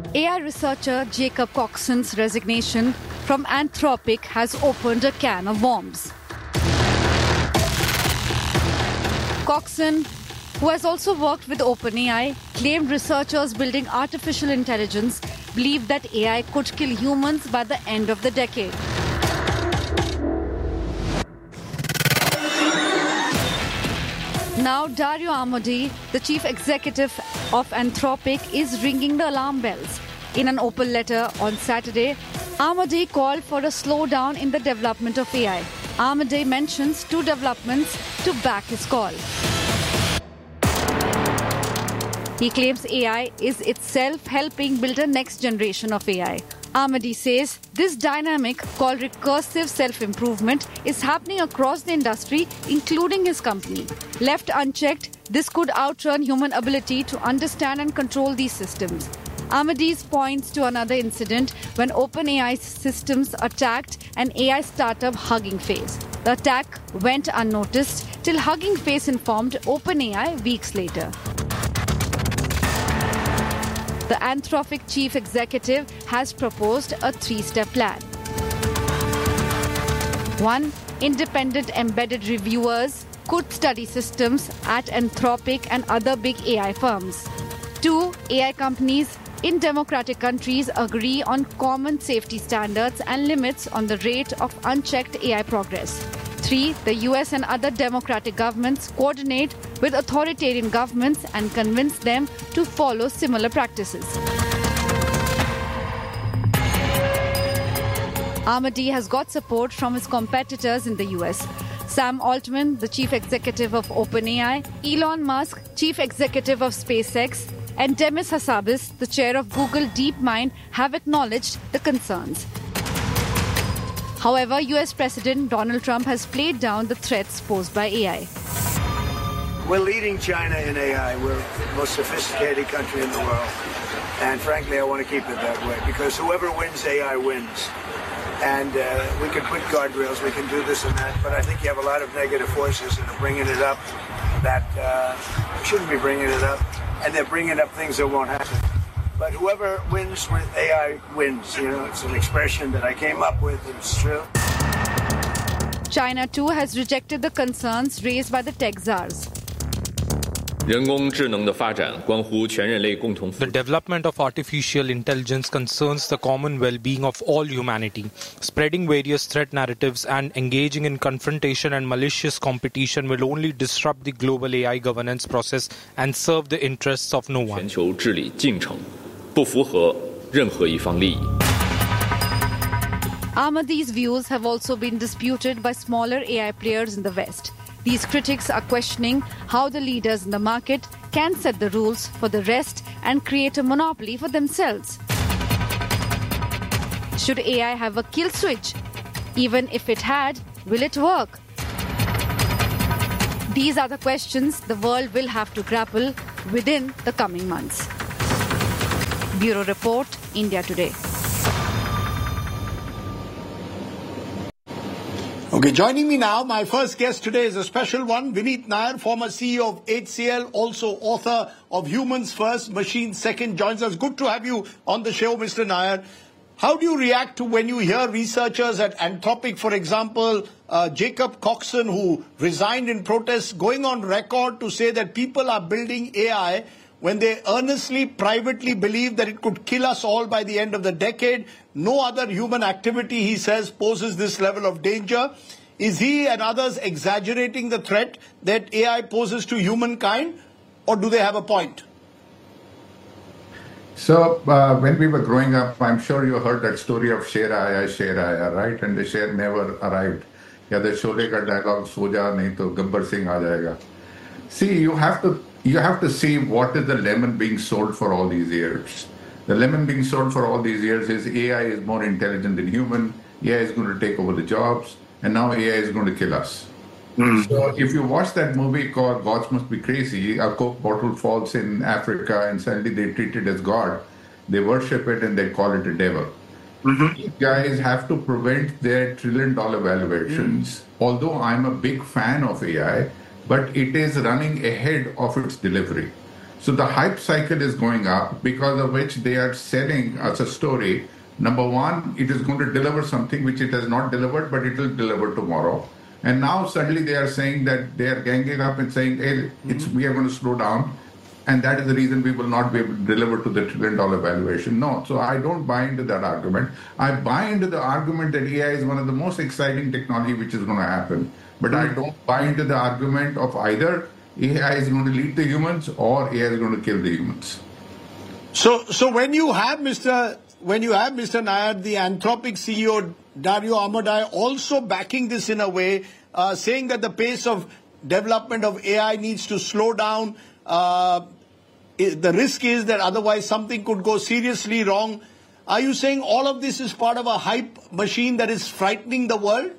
AI researcher Jacob Coxon's resignation from Anthropic has opened a can of worms. Coxon, who has also worked with OpenAI, claimed researchers building artificial intelligence believe that AI could kill humans by the end of the decade. Now, Dario Amodei, the chief executive of Anthropic, is ringing the alarm bells. In an open letter on Saturday, Amodei called for a slowdown in the development of AI. Amodei mentions two developments to back his call. He claims AI is itself helping build a next generation of AI. Amodei says this dynamic, called recursive self-improvement, is happening across the industry, including his company. Left unchecked, this could outrun human ability to understand and control these systems. Amodei points to another incident when OpenAI's systems attacked an AI startup Hugging Face. The attack went unnoticed till Hugging Face informed OpenAI weeks later. The Anthropic chief executive has proposed a three-step plan. 1. Independent embedded reviewers could study systems at Anthropic and other big AI firms. 2. AI companies in democratic countries agree on common safety standards and limits on the rate of unchecked AI progress. 3. The US and other democratic governments coordinate with authoritarian governments and convince them to follow similar practices. Amodei has got support from his competitors in the US. Sam Altman, the chief executive of OpenAI, Elon Musk, chief executive of SpaceX, and Demis Hassabis, the chair of Google DeepMind, have acknowledged the concerns. However, US President Donald Trump has played down the threats posed by AI. We're leading China in AI. We're the most sophisticated country in the world. And frankly, I want to keep it that way because whoever wins AI wins. And we can put guardrails, we can do this and that, but I think you have a lot of negative forces that are bringing it up that shouldn't be bringing it up. And they're bringing up things that won't happen. But whoever wins with AI wins. You know, it's an expression that I came up with, and it's true. China, too, has rejected the concerns raised by the tech czars. The development of artificial intelligence concerns the common well-being of all humanity. Spreading various threat narratives and engaging in confrontation and malicious competition will only disrupt the global AI governance process and serve the interests of no one. Amodei's views have also been disputed by smaller AI players in the West. These critics are questioning how the leaders in the market can set the rules for the rest and create a monopoly for themselves. Should AI have a kill switch? Even if it had, will it work? These are the questions the world will have to grapple within the coming months. Bureau Report, India Today. Okay, joining me now, my first guest today is a special one, Vineet Nair, former CEO of HCL, also author of Humans First, Machines Second, joins us. Good to have you on the show, Mr. Nair. How do you react to when you hear researchers at Anthropic, for example, Jacob Coxon, who resigned in protest, going on record to say that people are building AI when they earnestly, privately believe that it could kill us all by the end of the decade? No other human activity, he says, poses this level of danger. Is he and others exaggerating the threat that AI poses to humankind, or do they have a point? So when we were growing up, I'm sure you heard that story of Sher Aaya, right? And the Sher never arrived. Yeah, the Sholay ka dialogue, Soja nahi to Gabbar Singh aa jayega. See, you have to see what is the lemon being sold for all these years. The lemon being sold for all these years is AI is more intelligent than human, AI is going to take over the jobs, and now AI is going to kill us. So if you watch that movie called Gods Must Be Crazy, a Coke bottle falls in Africa and suddenly they treat it as God. They worship it and they call it a devil. These guys have to prevent their trillion-dollar valuations. Although I'm a big fan of AI, but it is running ahead of its delivery. So the hype cycle is going up, because of which they are selling us a story. Number one, it is going to deliver something which it has not delivered, but it will deliver tomorrow. And now suddenly they are saying that they are ganging up and saying, hey, we are going to slow down. And that is the reason we will not be able to deliver to the $1 trillion valuation. No, so I don't buy into that argument. I buy into the argument that AI is one of the most exciting technology which is going to happen. But I don't buy into the argument of either AI is going to lead the humans or AI is going to kill the humans. So when you have Mr. Nair, the Anthropic CEO Dario Amodei, also backing this in a way, saying that the pace of development of AI needs to slow down. The risk is that otherwise something could go seriously wrong. Are you saying all of this is part of a hype machine that is frightening the world?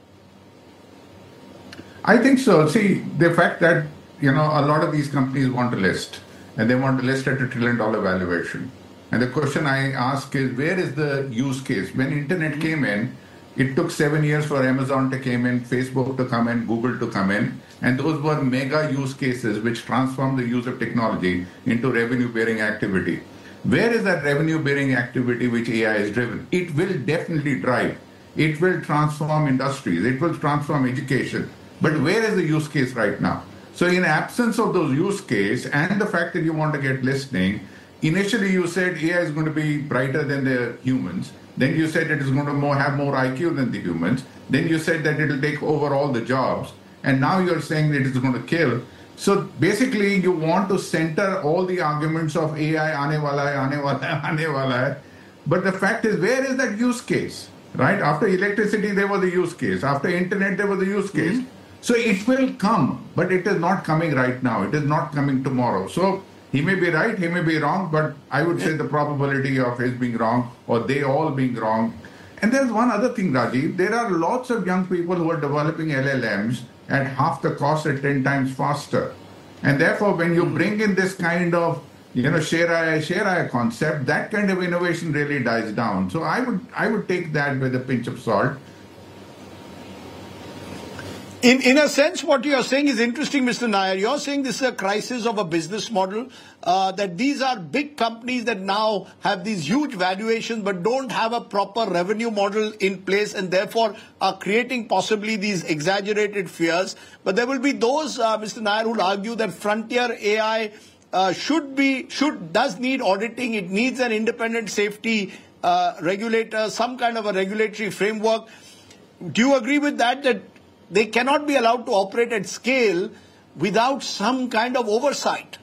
I think so. See, the fact that, a lot of these companies want to list, and they want to list at $1 trillion valuation. And the question I ask is, where is the use case? When internet came in, it took 7 years for Amazon to come in, Facebook to come in, Google to come in. And those were mega use cases which transformed the use of technology into revenue-bearing activity. Where is that revenue-bearing activity which AI is driven? It will definitely drive. It will transform industries. It will transform education. But where is the use case right now? So in absence of those use case and the fact that you want to get listening, initially you said AI is going to be brighter than the humans. Then you said it is going to have more IQ than the humans. Then you said that it will take over all the jobs. And now you're saying that it's going to kill. So basically you want to center all the arguments of AI, aane wala hai. But the fact is, where is that use case? Right? After electricity, there was a use case. After internet, there was a use case. So it will come, but it is not coming right now. It is not coming tomorrow. So he may be right, he may be wrong, but I would say the probability of his being wrong or they all being wrong. And there's one other thing, Rajiv. There are lots of young people who are developing LLMs at half the cost at 10 times faster. And therefore, when you bring in this kind of, share AI concept, that kind of innovation really dies down. So I would take that with a pinch of salt. In a sense, what you are saying is interesting, Mr. Nair. You're saying this is a crisis of a business model, that these are big companies that now have these huge valuations but don't have a proper revenue model in place and therefore are creating possibly these exaggerated fears. But there will be those, Mr. Nair, who will argue that frontier AI does need auditing. It needs an independent safety regulator, some kind of a regulatory framework. Do you agree with that they cannot be allowed to operate at scale without some kind of oversight?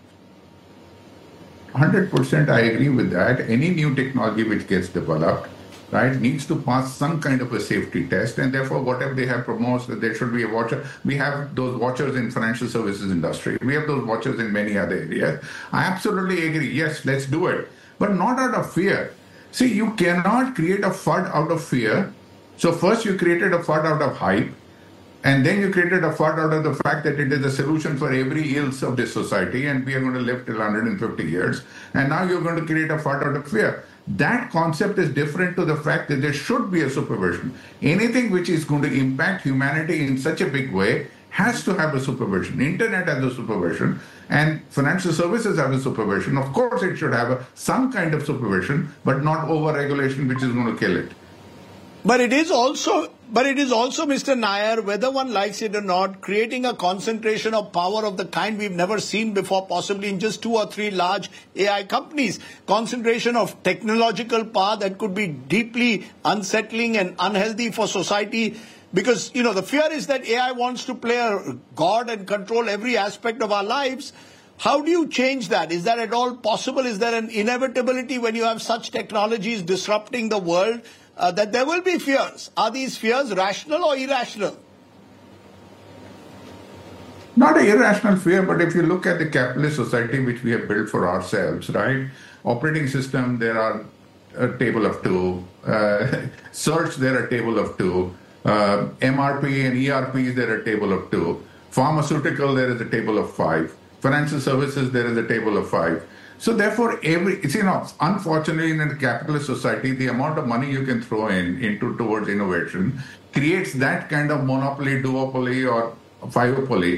100% I agree with that. Any new technology which gets developed, right, needs to pass some kind of a safety test, and therefore whatever they have promoted, that there should be a watcher. We have those watchers in financial services industry. We have those watchers in many other areas. I absolutely agree. Yes, let's do it, but not out of fear. See, you cannot create a FUD out of fear. So first you created a FUD out of hype. And then you created a FUD out of the fact that it is a solution for every ills of this society and we are going to live till 150 years. And now you're going to create a FUD out of fear. That concept is different to the fact that there should be a supervision. Anything which is going to impact humanity in such a big way has to have a supervision. Internet has a supervision and financial services have a supervision. Of course, it should have some kind of supervision, but not over-regulation which is going to kill it. But it is also, Mr. Nair, whether one likes it or not, creating a concentration of power of the kind we've never seen before, possibly in just 2 or 3 large AI companies. Concentration of technological power that could be deeply unsettling and unhealthy for society. Because, the fear is that AI wants to play a god and control every aspect of our lives. How do you change that? Is that at all possible? Is there an inevitability when you have such technologies disrupting the world? That there will be fears. Are these fears rational or irrational? Not an irrational fear, but if you look at the capitalist society which we have built for ourselves, right? Operating system, there are a table of 2. Search, there are a table of 2. MRP and ERPs, there are a table of 2. Pharmaceutical, there is a table of 5. Financial services, there is a table of 5. So therefore, unfortunately, in a capitalist society, the amount of money you can throw towards innovation creates that kind of monopoly, duopoly, or fiveopoly.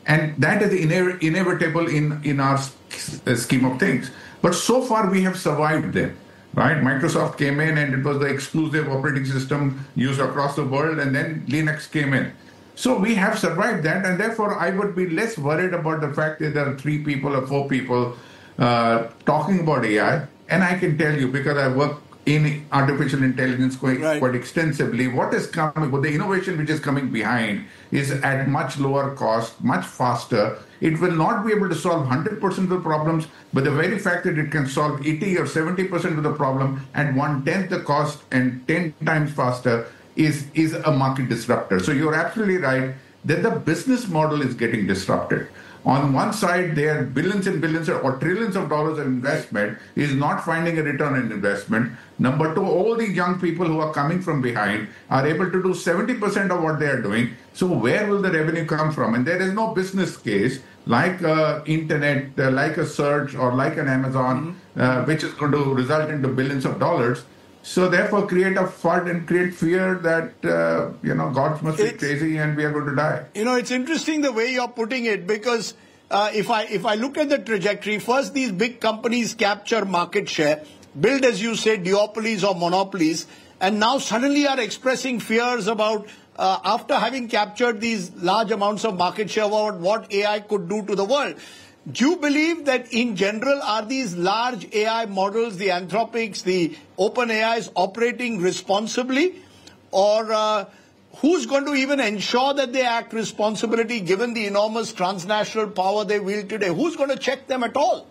And that is inevitable in our scheme of things. But so far we have survived them, right? Microsoft came in and it was the exclusive operating system used across the world, and then Linux came in. So we have survived that, and therefore I would be less worried about the fact that there are 3 people or 4 people talking about AI. And I can tell you, because I work in artificial intelligence quite extensively, what is coming, the innovation which is coming behind is at much lower cost, much faster. It will not be able to solve 100% of the problems, but the very fact that it can solve 80 or 70% of the problem at 1/10 the cost and 10 times faster is a market disruptor. So you're absolutely right that the business model is getting disrupted. On one side, there are billions and billions or trillions of dollars of investment is not finding a return on investment. Number 2, all the young people who are coming from behind are able to do 70% of what they are doing. So where will the revenue come from? And there is no business case like internet, like a search or like an Amazon, which is going to result into billions of dollars. So therefore, create a FUD and create fear that, gods must be crazy and we are going to die. It's interesting the way you're putting it, because if I look at the trajectory, first these big companies capture market share, build, as you say, duopolies or monopolies, and now suddenly are expressing fears about, after having captured these large amounts of market share, about what AI could do to the world. Do you believe that in general are these large AI models, the Anthropics, the OpenAIs, operating responsibly? Or who's going to even ensure that they act responsibly given the enormous transnational power they wield today? Who's going to check them at all?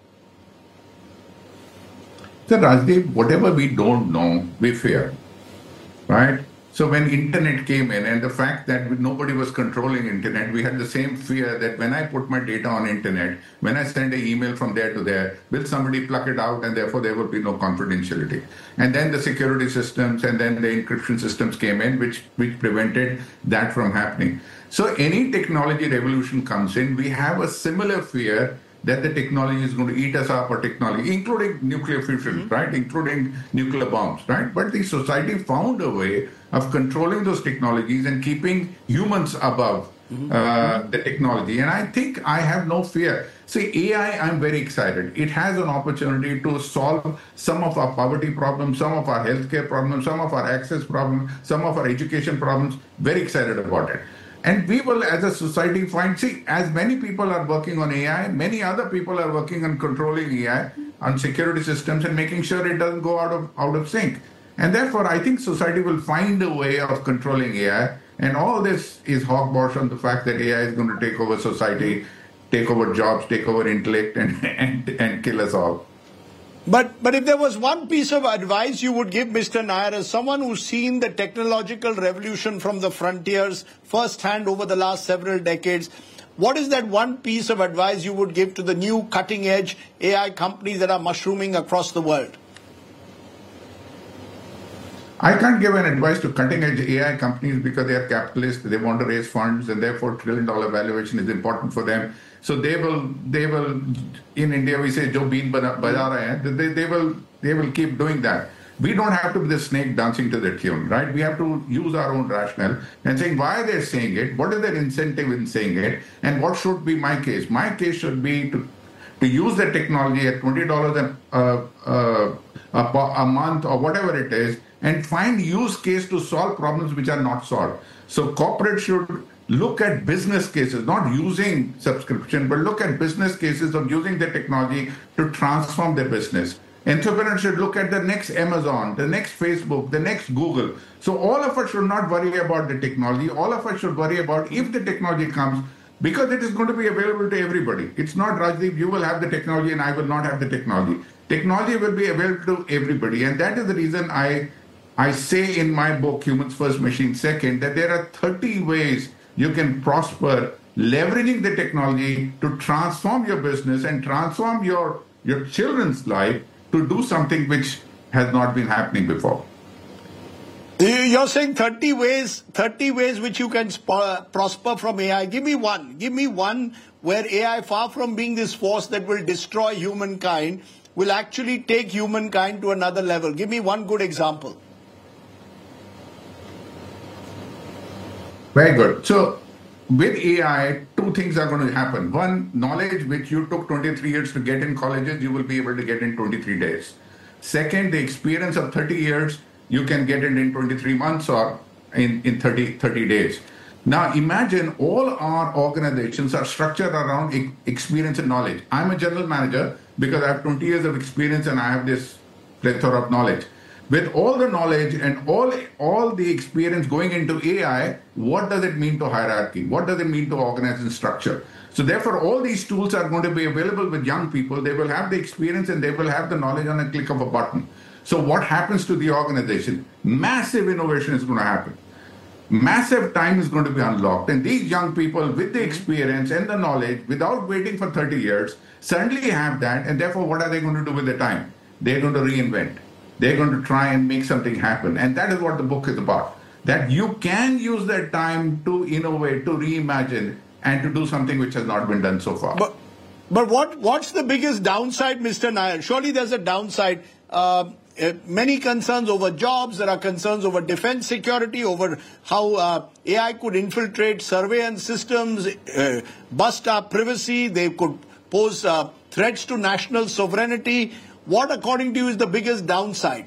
So Rajdeep, whatever we don't know, we fear, right? So when internet came in, and the fact that nobody was controlling internet, we had the same fear that when I put my data on internet, when I send an email from there to there, will somebody pluck it out, and therefore there will be no confidentiality. And then the security systems and then the encryption systems came in, which prevented that from happening. So any technology revolution comes in, we have a similar fear that the technology is going to eat us up, or technology, including nuclear fusion, right? Including nuclear bombs, right? But the society found a way of controlling those technologies and keeping humans above the technology. And I think I have no fear. See, AI, I'm very excited. It has an opportunity to solve some of our poverty problems, some of our healthcare problems, some of our access problems, some of our education problems. Very excited about it. And we will, as a society, as many people are working on AI, many other people are working on controlling AI, on security systems, and making sure it doesn't go out of sync. And therefore, I think society will find a way of controlling AI. And all this is hogwash on the fact that AI is going to take over society, take over jobs, take over intellect, and kill us all. But if there was one piece of advice you would give Mr. Nair, as someone who's seen the technological revolution from the frontiers firsthand over the last several decades, what is that one piece of advice you would give to the new cutting-edge AI companies that are mushrooming across the world? I can't give an advice to cutting-edge AI companies because they are capitalists, they want to raise funds, and therefore trillion-dollar valuation is important for them. So they will, in India we say, Jo been baja rahe hain, they will keep doing that. We don't have to be the snake dancing to the tune, right? We have to use our own rationale and saying why they're saying it, what is their incentive in saying it, and what should be my case. My case should be to use the technology at $20 a month or whatever it is, and find use case to solve problems which are not solved. So corporate should look at business cases, not using subscription, but look at business cases of using the technology to transform their business. Entrepreneurs should look at the next Amazon, the next Facebook, the next Google. So all of us should not worry about the technology. All of us should worry about if the technology comes, because it is going to be available to everybody. It's not, Rajdeep, you will have the technology and I will not have the technology. Technology will be available to everybody. And that is the reason I say in my book, Humans First, Machines Second, that there are 30 ways you can prosper leveraging the technology to transform your business and transform your children's life to do something which has not been happening before. You're saying 30 ways which you can prosper from AI. Give me one where AI, far from being this force that will destroy humankind, will actually take humankind to another level. Give me one good example. Very good. So with AI, two two things are going to happen. One, knowledge which you took 23 years to get in colleges, you will be able to get in 23 days. Second, the experience of 30 years, you can get it in 23 months or in 30 days. Now imagine all our organizations are structured around experience and knowledge. I'm a general manager because I have 20 years of experience and I have this plethora of knowledge. With all the knowledge and all the experience going into AI, what does it mean to hierarchy? What does it mean to organization structure? So therefore, all these tools are going to be available with young people. They will have the experience and they will have the knowledge on a click of a button. So what happens to the organization? Massive innovation is going to happen. Massive time is going to be unlocked. And these young people with the experience and the knowledge, without waiting for 30 years, suddenly have that. And therefore, what are they going to do with the time? They're going to reinvent. They're going to try and make something happen. And that is what the book is about. That you can use that time to innovate, to reimagine, and to do something which has not been done so far. But what's the biggest downside, Mr. Nair? Surely there's a downside. Many concerns over jobs. There are concerns over defense security, over how AI could infiltrate surveillance systems, bust our privacy. They could pose threats to national sovereignty. What, according to you, is the biggest downside?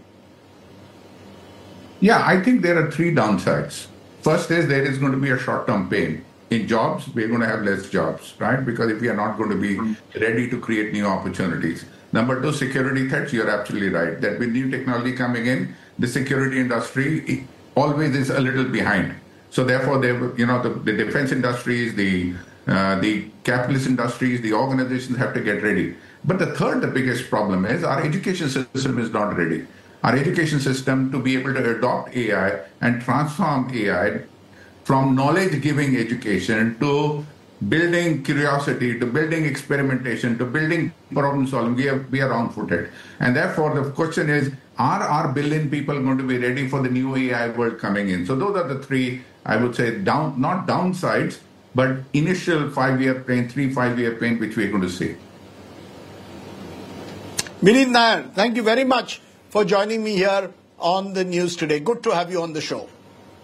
Yeah, I think there are three downsides. First is there is going to be a short-term pain. In jobs, we're going to have less jobs, right? Because if we are not going to be ready to create new opportunities. Number two, security threats. You're absolutely right. That with new technology coming in, the security industry always is a little behind. So therefore, the defense industries, the capitalist industries, the organizations have to get ready. But the biggest problem is our education system is not ready. Our education system to be able to adopt AI and transform AI from knowledge-giving education to building curiosity, to building experimentation, to building problem solving, we are wrong-footed. And therefore, the question is, are our billion people going to be ready for the new AI world coming in? So those are the three, I would say, not downsides, but initial 5-year pain, 3-5-year pain, which we're going to see. Vineet Nair, thank you very much for joining me here on the news today. Good to have you on the show.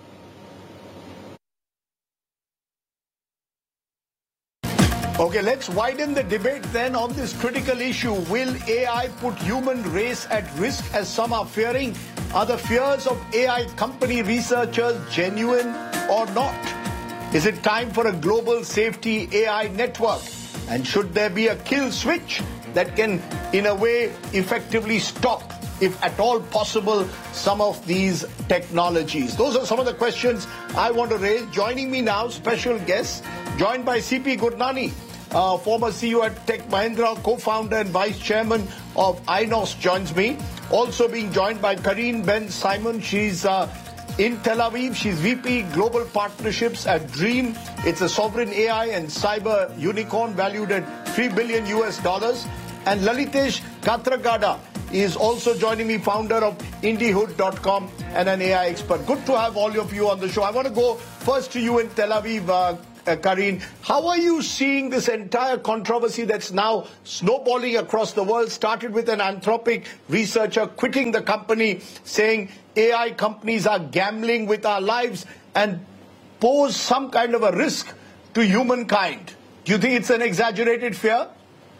Okay, let's widen the debate then on this critical issue. Will AI put human race at risk, as some are fearing? Are the fears of AI company researchers genuine or not? Is it time for a global safety AI network? And should there be a kill switch that can, in a way, effectively stop, if at all possible, some of these technologies? Those are some of the questions I want to raise. Joining me now, special guests, joined by C.P. Gurnani, former CEO at Tech Mahindra, co-founder and vice chairman of INOS, joins me. Also being joined by Karine Ben-Simon. She's in Tel Aviv. She's VP Global Partnerships at Dream. It's a sovereign AI and cyber unicorn valued at $3 billion. And Lalitesh Katragada is also joining me, founder of IndieHood.com and an AI expert. Good to have all of you on the show. I want to go first to you in Tel Aviv, Karine. How are you seeing this entire controversy that's now snowballing across the world? Started with an Anthropic researcher quitting the company, saying AI companies are gambling with our lives and pose some kind of a risk to humankind. Do you think it's an exaggerated fear?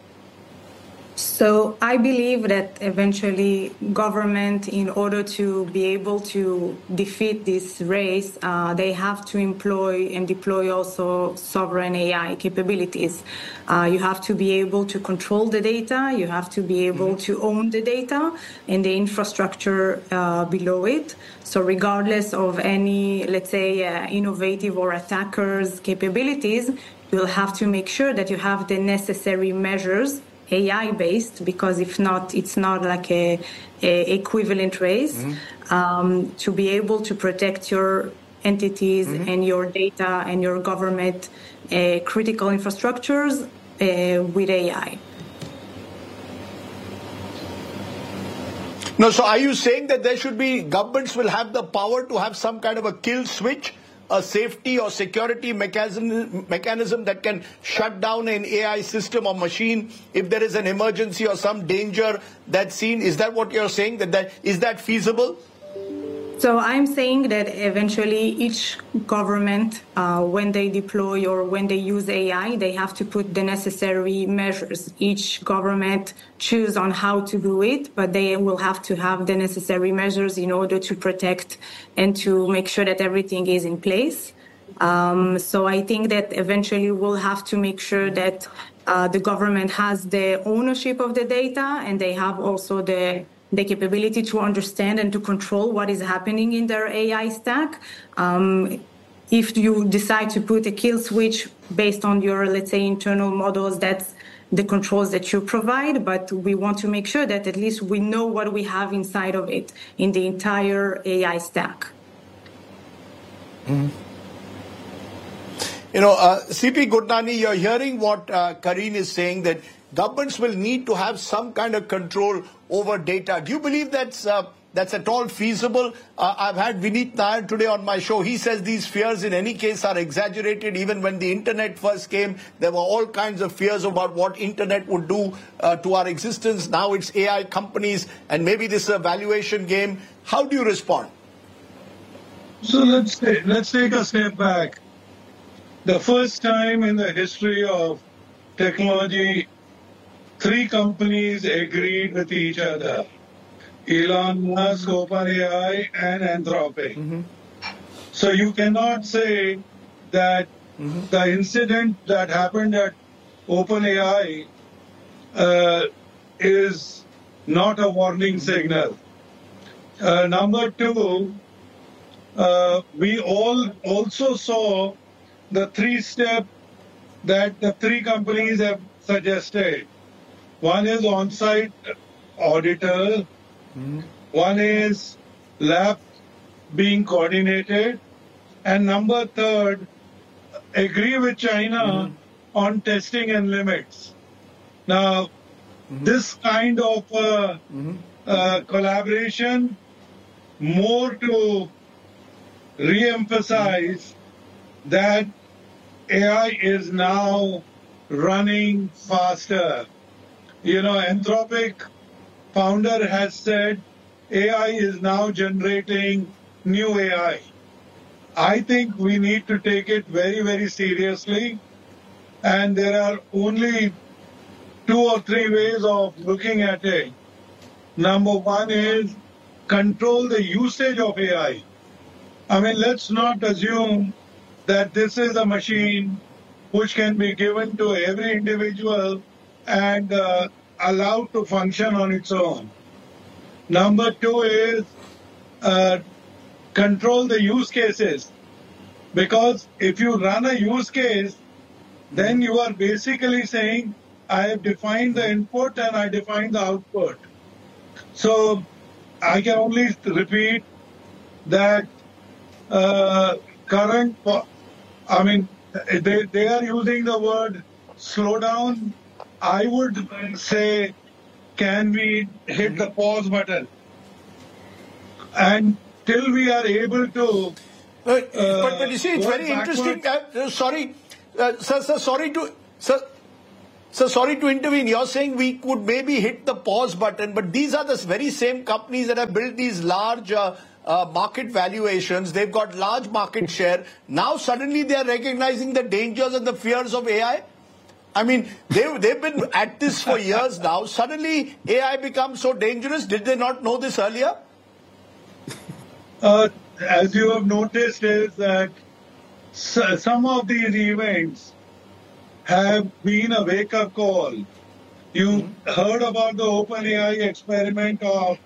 So I believe that eventually government, in order to be able to defeat this race, they have to employ and deploy also sovereign AI capabilities. You have to be able to control the data. You have to be able to own the data and the infrastructure below it. So regardless of any, let's say, innovative or attackers' capabilities, you'll have to make sure that you have the necessary measures, AI-based, because if not, it's not like a equivalent race, to be able to protect your entities and your data and your government critical infrastructures with AI. No, so are you saying that there should be, governments will have the power to have some kind of a kill switch, a safety or security mechanism that can shut down an AI system or machine if there is an emergency or some danger that's seen? Is that what you're saying? Is that feasible? So I'm saying that eventually each government, when they deploy or when they use AI, they have to put the necessary measures. Each government choose on how to do it, but they will have to have the necessary measures in order to protect and to make sure that everything is in place. So I think that eventually we'll have to make sure that the government has the ownership of the data, and they have also the capability to understand and to control what is happening in their AI stack. If you decide to put a kill switch based on your, let's say, internal models, that's the controls that you provide, but we want to make sure that at least we know what we have inside of it in the entire AI stack. Mm-hmm. CP Gurnani, you're hearing what Karine is saying, that governments will need to have some kind of control over data. Do you believe that's at all feasible? I've had Vineet Nair today on my show. He says these fears in any case are exaggerated. Even when the internet first came, there were all kinds of fears about what internet would do to our existence. Now it's AI companies, and maybe this is a valuation game. How do you respond? So let's take a step back. The first time in the history of technology, 3 companies agreed with each other: Elon Musk, OpenAI, and Anthropic. Mm-hmm. So you cannot say that the incident that happened at OpenAI is not a warning signal. Number 2, we all also saw the 3-step that the 3 companies have suggested. One is on-site auditor, one is lab being coordinated, and number 3rd, agree with China on testing and limits. Now, this kind of collaboration, more to re-emphasize that AI is now running faster. Anthropic founder has said AI is now generating new AI. I think we need to take it very, very seriously. And there are only 2 or 3 ways of looking at it. Number 1 is control the usage of AI. I mean, let's not assume that this is a machine which can be given to every individual and allowed to function on its own. Number 2 is control the use cases. Because if you run a use case, then you are basically saying, I have defined the input and I define the output. So I can only repeat that they are using the word slowdown. I would say, can we hit the pause button? And till we are able to... but you see, it's very interesting. Sorry to intervene. You're saying we could maybe hit the pause button, but these are the very same companies that have built these large market valuations. They've got large market share. Now suddenly they are recognizing the dangers and the fears of AI. I mean, they've been at this for years now. Suddenly AI becomes so dangerous. Did they not know this earlier? As you have noticed, is that some of these events have been a wake-up call. You heard about the OpenAI experiment of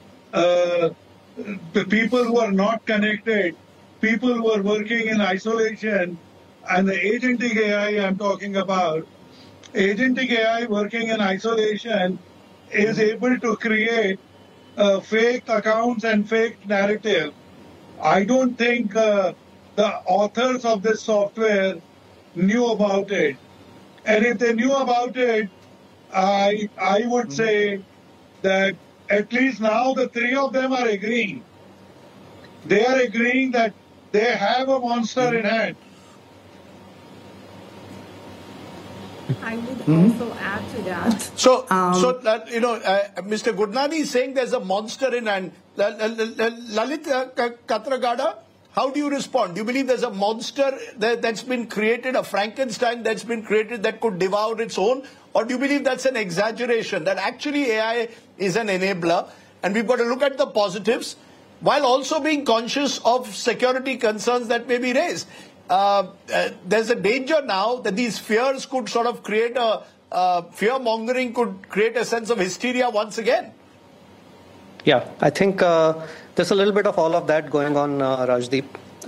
the people who are not connected, people who are working in isolation, and the agentic AI I'm talking about. Agentic AI working in isolation is able to create fake accounts and fake narrative. I don't think the authors of this software knew about it. And if they knew about it, I would say that at least now the 3 of them are agreeing. They are agreeing that they have a monster in hand. I would also add to that. So Mr. Gurnani is saying there's a monster in hand. Lalit Katragada, how do you respond? Do you believe there's a monster that's been created, a Frankenstein that's been created that could devour its own? Or do you believe that's an exaggeration, that actually AI is an enabler and we've got to look at the positives while also being conscious of security concerns that may be raised? There's a danger now that these fears could sort of create fear-mongering could create a sense of hysteria once again. Yeah, I think there's a little bit of all of that going on, Rajdeep.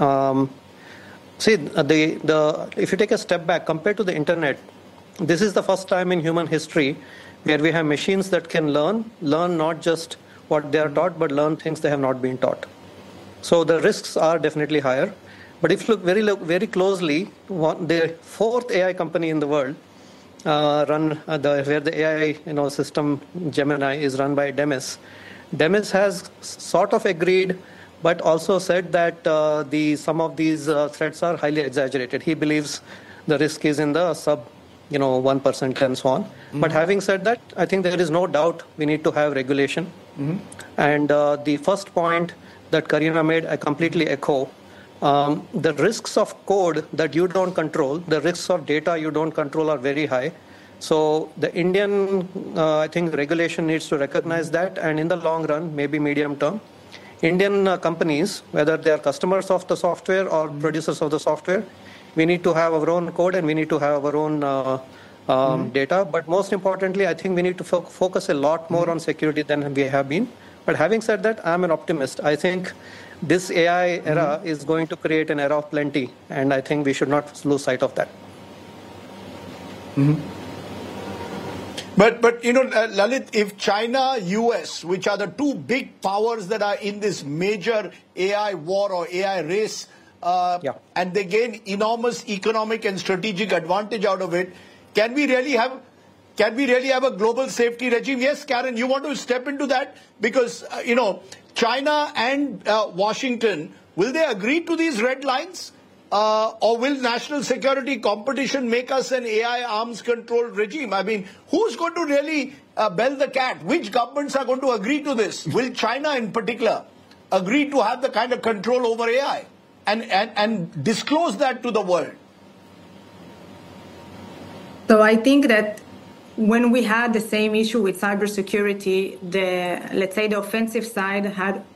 If you take a step back, compared to the internet, this is the first time in human history where we have machines that can learn not just what they are taught, but learn things they have not been taught. So the risks are definitely higher. But if you look very closely, the fourth AI company in the world, where the AI system Gemini is run by Demis. Demis has sort of agreed, but also said that some of these threats are highly exaggerated. He believes the risk is in the sub 1% and so on. But having said that, I think there is no doubt we need to have regulation. And the first point that Karina made, I completely echo. The risks of code that you don't control, the risks of data you don't control are very high. So the Indian, I think, regulation needs to recognize that, and in the long run, maybe medium term, Indian companies, whether they are customers of the software or producers of the software, we need to have our own code and we need to have our own data. But most importantly, I think we need to focus a lot more on security than we have been. But having said that, I'm an optimist. I think this AI era is going to create an era of plenty, and I think we should not lose sight of that. But Lalit, if China, US, which are the two big powers that are in this major AI war or AI race, and they gain enormous economic and strategic advantage out of it, can we really have a global safety regime? Yes, Karen, you want to step into that? Because, China and Washington, will they agree to these red lines? Or will national security competition make us an AI arms control regime? I mean, who's going to really bell the cat? Which governments are going to agree to this? Will China in particular agree to have the kind of control over AI and disclose that to the world? So I think that when we had the same issue with cybersecurity, let's say the offensive side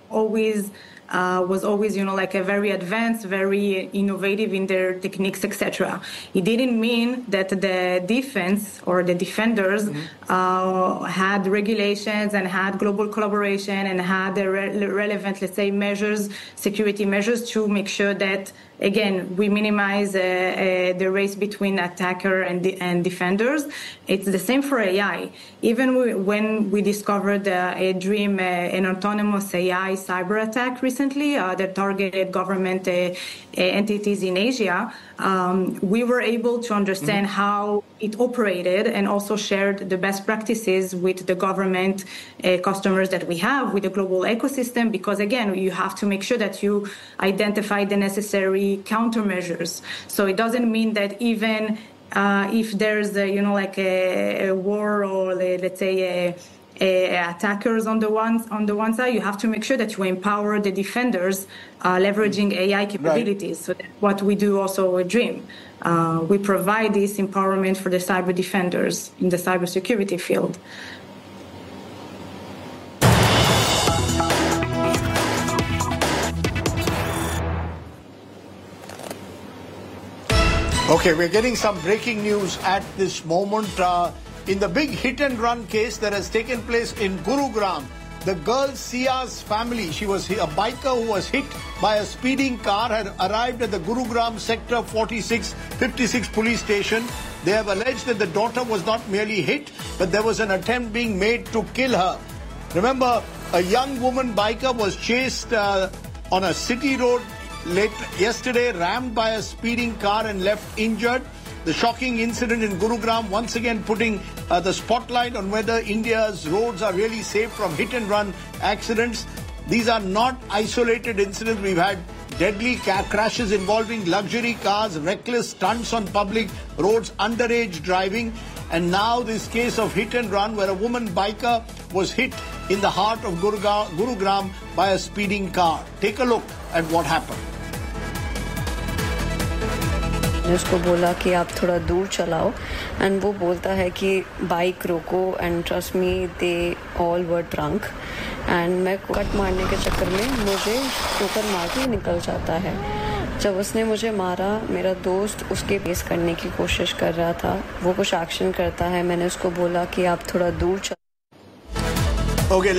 was always, like a very advanced, very innovative in their techniques, etc. It didn't mean that the defense or the defenders had regulations and had global collaboration and had the relevant, let's say, security measures to make sure that, again, we minimize the race between attacker and defenders. It's the same for AI. Even when we discovered a DREAM, an autonomous AI cyber attack recently that targeted government entities in Asia, we were able to understand how it operated and also shared the best practices with the government customers that we have, with the global ecosystem, because, again, you have to make sure that you identify the necessary countermeasures. So it doesn't mean that even if there's a war or let's say attackers on the one side, you have to make sure that you empower the defenders leveraging AI capabilities. Right. So that's what we do also with DREAM. We provide this empowerment for the cyber defenders in the cybersecurity field. Okay, we're getting some breaking news at this moment. In the big hit-and-run case that has taken place in Gurugram, the girl Sia's family, she was a biker who was hit by a speeding car, had arrived at the Gurugram Sector 56 police station. They have alleged that the daughter was not merely hit, but there was an attempt being made to kill her. Remember, a young woman biker was chased on a city road yesterday, rammed by a speeding car and left injured. The shocking incident in Gurugram once again putting the spotlight on whether India's roads are really safe from hit-and-run accidents. These are not isolated incidents. We've had deadly crashes involving luxury cars, reckless stunts on public roads, underage driving. And now this case of hit and run where a woman biker was hit in the heart of Gurugram by a speeding car. Take a look at what happened. मैंने उसको बोला कि आप थोड़ा दूर चलाओ and वो बोलता है कि बाइक रोको and trust me they all were drunk and मैं कट मारने के चक्कर में मुझे ठोकर मार के निकल जाता है. जब उसने मुझे मारा मेरा दोस्त उसके फेस करने की कोशिश कर रहा था, वो कुछ एक्शन करता है. मैंने उसको बोला कि आप थोड़ा दूर चलो. Okay,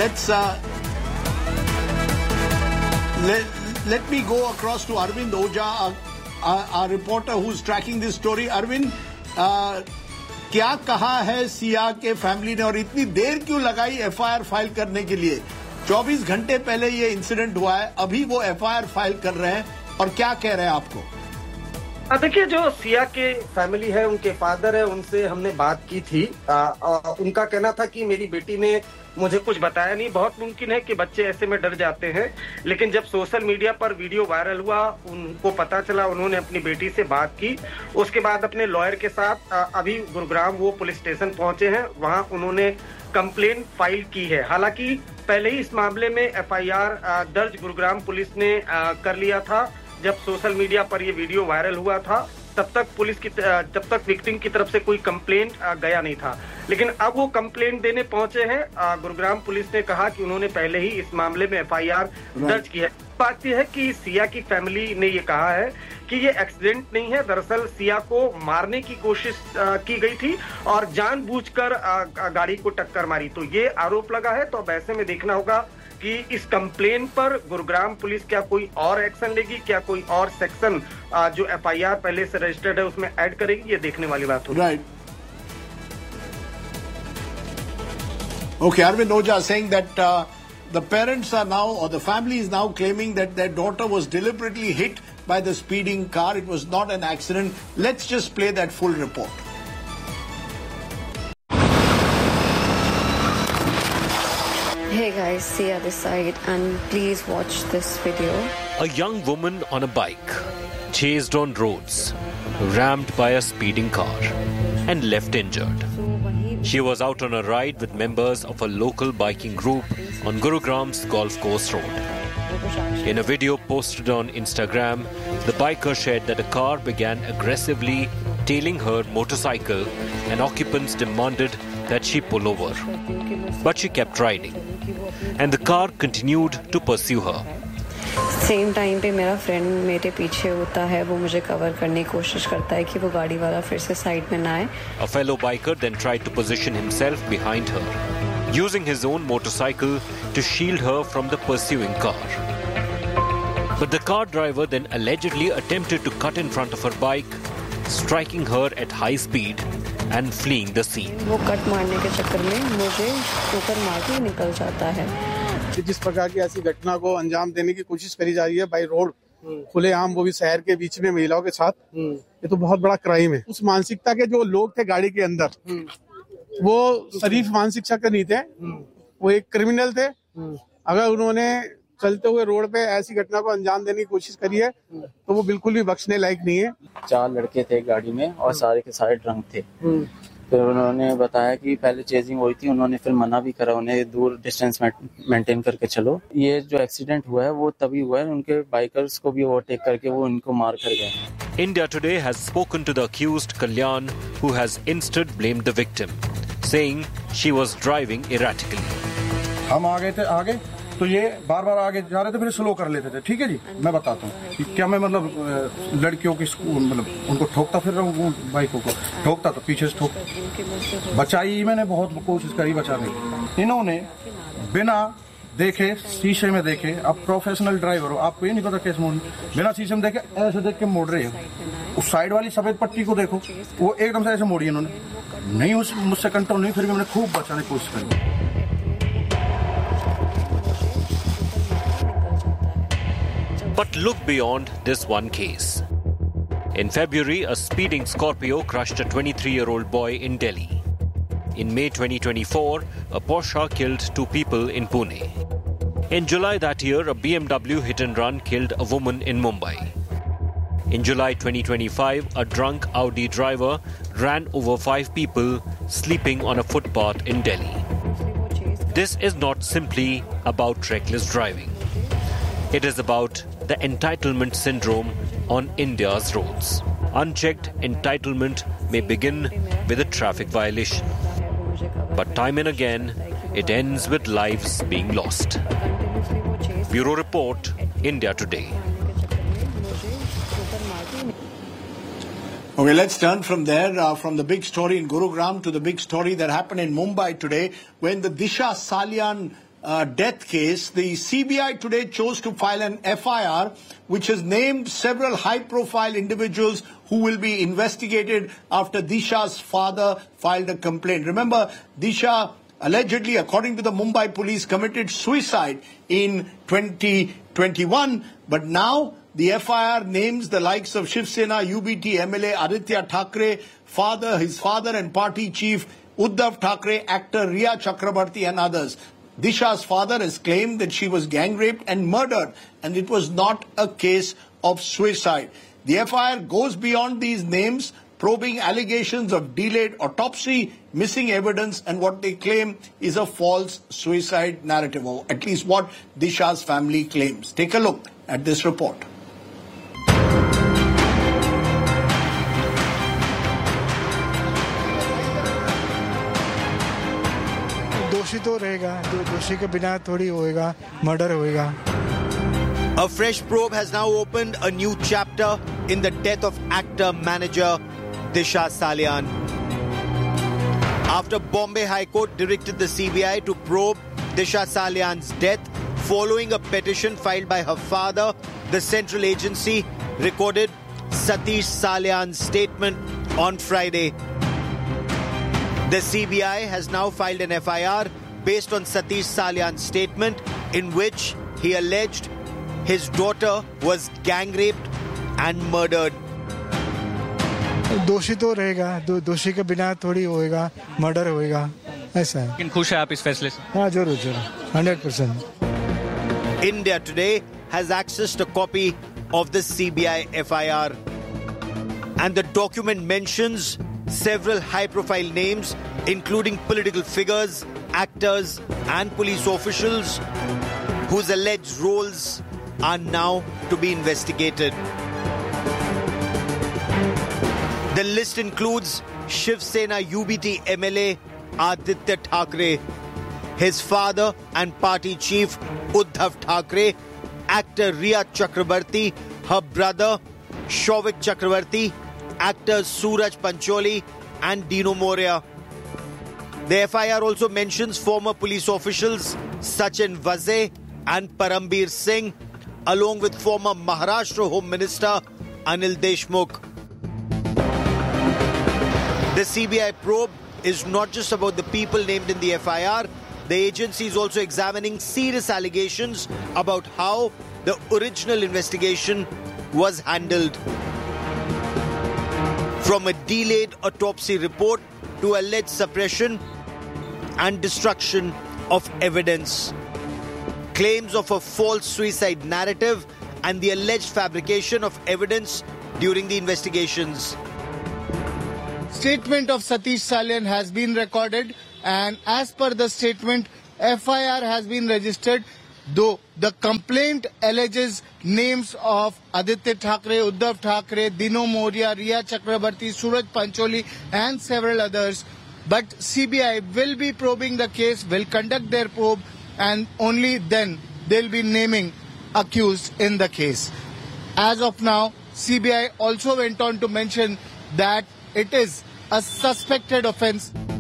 let me go across to Arvind Oja, our reporter who's tracking this story. Arvind, क्या कहा है सिया के फैमिली ने और इतनी देर क्यों लगाई एफआईआर फाइल करने के लिए? 24 घंटे पहले ये इंसिडेंट हुआ है, अभी वो एफआईआर फाइल कर रहे हैं और क्या कह रहे हैं आपको? देखिए, जो सिया के फैमिली है, उनके फादर है, उनसे हमने बात की थी. उनका कहना था कि मेरी बेटी ने मुझे कुछ बताया नहीं. बहुत मुमकिन है कि बच्चे ऐसे में डर जाते हैं, लेकिन जब सोशल मीडिया पर वीडियो वायरल हुआ, उनको पता चला, उन्होंने अपनी बेटी से बात की. उसके बाद अपने लॉयर के साथ अभी गुरुग्राम वो पुलिस स्टेशन पहुंचे हैं. वहां उन्होंने कंप्लेंट फाइल की है. हालांकि पहले ही इस मामले में एफआईआर दर्ज गुरुग्राम पुलिस ने कर लिया था. जब सोशल मीडिया पर ये वीडियो वायरल हुआ था, तब तक विक्टिम की तरफ से कोई कंप्लेंट गया नहीं था. लेकिन अब वो कंप्लेंट देने पहुंचे हैं. गुरुग्राम पुलिस ने कहा कि उन्होंने पहले ही इस मामले में एफआईआर दर्ज की है. बात यह है कि सिया की फैमिली ने ये कहा है कि ये एक्सीडेंट नहीं है. दरअसल सिया को मारने की कोशिश की गई थी और जानबूझकर गाड़ी को टक्कर मारी. तो ये आरोप लगा है. तो अब ऐसे में देखना होगा कि इस कंप्लेन पर गुरुग्राम पुलिस क्या कोई और एक्शन लेगी, क्या कोई और सेक्शन जो एफआईआर पहले से रजिस्टर्ड है उसमें ऐड करेगी. ये देखने वाली बात होगी. Right. Okay, Arvind Oja saying that the parents are now, or the family is now claiming that their daughter was deliberately hit by the speeding car. It was not an accident. Let's just play that full report. Hey guys, Sia this side and please watch this video. A young woman on a bike, chased on roads, rammed by a speeding car and left injured. She was out on a ride with members of a local biking group on Gurugram's Golf Course Road. In a video posted on Instagram, the biker shared that a car began aggressively tailing her motorcycle and occupants demanded that she pull over. But she kept riding and the car continued to pursue her. Same time पे मेरा friend मेरे पीछे होता है, वो मुझे cover करने की कोशिश करता है कि वो गाड़ी वाला फिर से साइड में ना आए. A fellow biker then tried to position himself behind her, using his own motorcycle to shield her from the pursuing car. But the car driver then allegedly attempted to cut in front of her bike, striking her at high speed and fleeing the scene. वो cut मारने के चक्कर में मुझे ठोकर मार के निकल जाता है. जिस प्रकार की ऐसी घटना को अंजाम देने की कोशिश करी जा रही है बाई रोड, खुलेआम, वो भी शहर के बीच में महिलाओं के साथ, ये तो बहुत बड़ा क्राइम है. उस मानसिकता के जो लोग थे गाड़ी के अंदर, वो शरीफ मानसिकता के नहीं थे, वो एक क्रिमिनल थे. अगर उन्होंने चलते हुए रोड पे ऐसी घटना को अंजाम देने की कोशिश करी है तो वो बिल्कुल भी बख्शने लायक नहीं है. 4 लड़के थे गाड़ी में और सारे के सारे ड्रंक थे. फिर उन्होंने बताया कि पहले चेजिंग हुई थी, उन्होंने फिर मना भी करा उन्हें दूर डिस्टेंस मेंटेन करके चलो. ये जो एक्सीडेंट हुआ है वो तभी हुआ है, उनके बाइकर्स को भी ओवरटेक करके वो इनको मार कर गए. India Today has spoken to the accused Kalyan, who has instead blamed the victim, saying she was driving erratically. हम आगे तो ये बार बार आगे जा रहे थे, फिर स्लो कर लेते थे. ठीक है जी, मैं बताता हूँ कि क्या मैं मतलब लड़कियों की मतलब उनको ठोकता फिर रहा हूँ, बाइकों को ठोकता तो पीछे से ठोक. बचाई मैंने, बहुत कोशिश करी बचाने की. इन्होंने बिना देखे, शीशे में देखे, आप प्रोफेशनल ड्राइवर हो, आपको ये नहीं पता कैसे मोड़, बिना शीशे में देखे ऐसे देख के मोड़ रहे हो. उस साइड वाली सफेद पट्टी को देखो, वो एकदम से ऐसे मोड़ी इन्होंने. नहीं, मुझसे कंट्रोल नहीं, फिर भी मैंने खूब बचाने की कोशिश करी. But look beyond this one case. In February, a speeding Scorpio crushed a 23-year-old boy in Delhi. In May 2024, a Porsche killed 2 people in Pune. In July that year, a BMW hit and run killed a woman in Mumbai. In July 2025, a drunk Audi driver ran over 5 people sleeping on a footpath in Delhi. This is not simply about reckless driving. It is about the entitlement syndrome on India's roads. Unchecked entitlement may begin with a traffic violation, but time and again, it ends with lives being lost. Bureau Report, India Today. Okay, let's turn from there, from the big story in Gurugram to the big story that happened in Mumbai today when the Disha Salian death case, the CBI today chose to file an FIR which has named several high-profile individuals who will be investigated after Disha's father filed a complaint. Remember, Disha allegedly, according to the Mumbai police, committed suicide in 2021, but now the FIR names the likes of Shiv Sena UBT MLA Aditya Thackeray, his father and party chief Uddhav Thackeray, actor Riya Chakrabarti and others. Disha's father has claimed that she was gang raped and murdered, and it was not a case of suicide. The FIR goes beyond these names, probing allegations of delayed autopsy, missing evidence, and what they claim is a false suicide narrative, or at least what Disha's family claims. Take a look at this report. दोषी तो रहेगा, दोषी के बिना थोड़ी होएगा, murder होएगा. A fresh probe has now opened a new chapter in the death of actor-manager Disha Salian. After Bombay High Court directed the CBI to probe Disha Salian's death following a petition filed by her father, the central agency recorded Satish Salian's statement on Friday. The CBI has now filed an FIR based on Satish Salian's statement in which he alleged his daughter was gang raped and murdered. दोषी तो रहेगा, दोषी के बिना थोड़ी होएगा, murder होएगा, ऐसा है. लेकिन खुश है आप इस फैसले से? हाँ, जरूर, 100%. India Today has accessed a copy of the CBI FIR, and the document mentions several high-profile names, including political figures, actors, and police officials whose alleged roles are now to be investigated. The list includes Shiv Sena UBT MLA Aditya Thackeray, his father and party chief Uddhav Thackeray, actor Riya Chakrabarti, her brother Shovik Chakrabarti, actors Suraj Pancholi and Dino Moria. The FIR also mentions former police officials Sachin Vaze and Parambir Singh, along with former Maharashtra Home Minister Anil Deshmukh. The CBI probe is not just about the people named in the FIR. The agency is also examining serious allegations about how the original investigation was handled. From a delayed autopsy report to alleged suppression and destruction of evidence, claims of a false suicide narrative, and the alleged fabrication of evidence during the investigations. Statement of Satish Salian has been recorded, and as per the statement, FIR has been registered, though the complaint alleges names of Aditya Thackeray, Uddhav Thackeray, Dino Moria, Riya Chakrabarti, Suraj Pancholi and several others. But CBI will be probing the case, will conduct their probe, and only then they'll be naming accused in the case. As of now, CBI also went on to mention that it is a suspected offence.